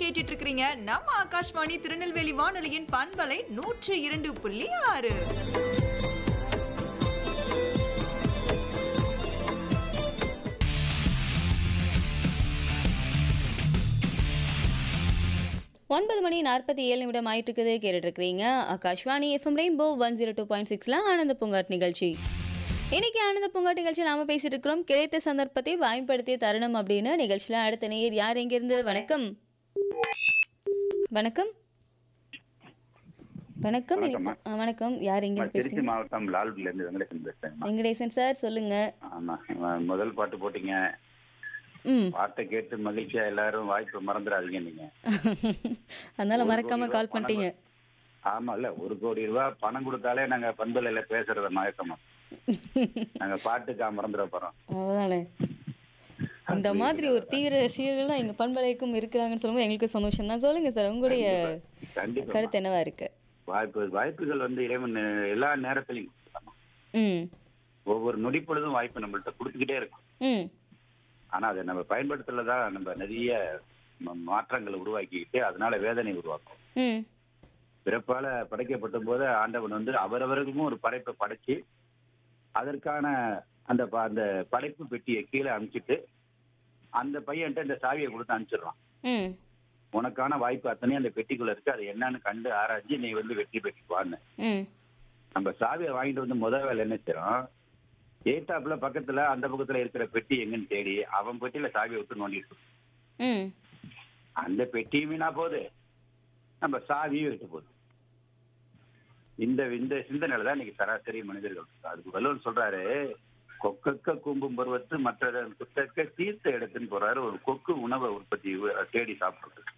கேட்டுட்டு இருக்கிறீங்க நம்ம ஆகாஷ்வாணி திருநெல்வேலி வானொலியின் பண்பலை 102.6. ஒன்பது மணி 47 நிமிடம் ஆயிட்டு இருக்குது. கேட்டுட்டு இருக்கிறீங்க ஆகாஷ்வாணி எஃப்எம் ரெயின்போ 102.6ல ஆனந்த பூங்காட் நிகழ்ச்சி. இன்னைக்கு ஆனந்த பூங்காட் நிகழ்ச்சியில் நாம பேசிட்டு இருக்கிறோம் கிடைத்த சந்தர்ப்பத்தை பயன்படுத்திய தருணம் அப்படின்னு. நிகழ்ச்சியில அடுத்த நேயர் யார் எங்கிருந்து? வணக்கம் வணக்கம் வணக்கம் வணக்கம். யார் எங்கிருந்து திருச்சி பேசுறீங்க? மாவட்டம் லால்குடில இருந்து வெங்கடேசன் பேசுறேன். வெங்கடேசன் சார் சொல்லுங்க. ஆமா, முதல் பாட்டு போட்டீங்க. ம் பாட்டை கேட்டு மகிழ்ச்சியா எல்லாரும் வாய்ப்பு மறந்துடாதீங்க நீங்க. அதனால 1 கோடி மறக்காம ரூபாய் கால் பணம் பண்ணிட்டீங்க. ஆமா, இல்ல 1 கோடி ரூபாய் பணம் கொடுத்தாலே நாங்க பண்பலையில பேசுறத மயக்கமா நாங்க பாட்டுக்கா மறந்துட போறோம். அதானே, இந்த மாதிரி ஒரு தீவிர ரசிகர்கள்லாம் எங்க பண்பலைக்கும் இருக்கிறாங்கன்னு சொல்லும்போது எங்களுக்கு சந்தோஷம் தான். சொல்லுங்க சார், உங்களுடைய கண்டிப்பா கருத்து என்னவா இருக்கு? வாய்ப்புகள் இறைவன் எல்லா நேரத்திலையும் கொடுத்துட்டாங்க. ம் ஒவ்வொரு நொடிப்பொழுதும் வாய்ப்பு நம்மள்ட்ட கொடுத்துக்கிட்டே இருக்கும். ம் ஆனா அதை நம்ம பயன்படுத்துறதுதான் நம்ம நிறைய மாற்றங்களை உருவாக்கிக்கிட்டு அதனால வேதனை உருவாக்கும். ம் பிறப்பால படைக்கப்பட்ட போது ஆண்டவன் அவரவர்களுக்கும் ஒரு படைப்பை படைச்சு அதற்கான அந்த அந்த படைப்பு பெட்டியை கீழே அனுப்பிச்சிட்டு அந்த பையன்ட்ட இந்த சாவியை கொடுத்து அனுப்பிச்சிடுறான். ம் உனக்கான வாய்ப்பு அத்தனையும் அந்த பெட்டிக்குள்ள இருக்கு, அது என்னன்னு கண்டு ஆராய்ச்சி நீ வெற்றி பெற்றுவான்னு. ம் நம்ம சாவியை வாங்கிட்டு முதல் வேலை என்ன செய்யறோம், ஏத்தாப்புல பக்கத்துல அந்த பக்கத்துல இருக்கிற பெட்டி எங்கன்னு தேடி அவன் பெட்டியில சாவியை விட்டு நோண்டிட்டு ம் அந்த பெட்டியும் வீணா போகுது, நம்ம சாவியும் விட்டு போகுது. இந்த இந்த சிந்தனையில தான் இன்னைக்கு சராசரி மனிதர்கள் இருக்கு. அதுக்கு வள்ளுவன் சொல்றாரு, கொக்கக்க கூம்பும் பருவத்து மற்ற குத்தக்க தீர்த்த இடத்துன்னு போறாரு. ஒரு கொக்கு உணவை உற்பத்தி தேடி சாப்பிடுறது.